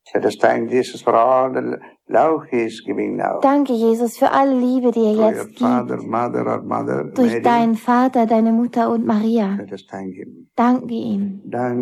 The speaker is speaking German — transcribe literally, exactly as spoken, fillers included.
Let us thank Jesus for all the love he is giving now. Danke, Jesus, für alle Liebe, die er Through jetzt your father, gibt. mother, or mother, Durch Mary. deinen Vater, deine Mutter und Maria. Let us thank him. Danke ihm. Danke.